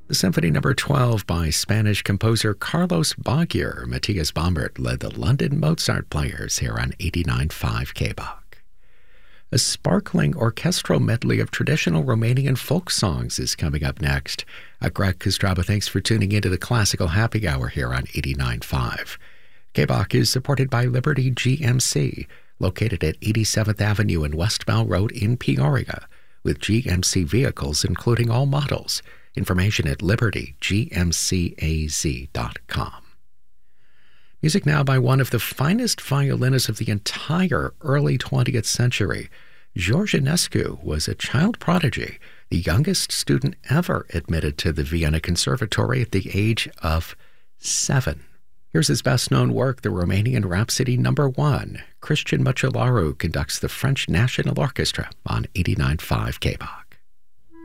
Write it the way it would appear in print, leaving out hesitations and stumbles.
The Symphony No. 12 by Spanish composer Carlos Baguer. Matthias Bombert led the London Mozart Players here on 89.5 KBOK. A sparkling orchestral medley of traditional Romanian folk songs is coming up next. Greg Kostraba, thanks for tuning into the Classical Happy Hour here on 89.5. KBOK is supported by Liberty GMC, located at 87th Avenue and West Bell Road in Peoria, with GMC vehicles including all models. Information at libertygmcaz.com. Music now by one of the finest violinists of the entire early 20th century. George Enescu was a child prodigy, the youngest student ever admitted to the Vienna Conservatory at the age of 7. Here's his best-known work, the Romanian Rhapsody No. 1. Cristian Măcelaru conducts the French National Orchestra on 89.5 KBOK.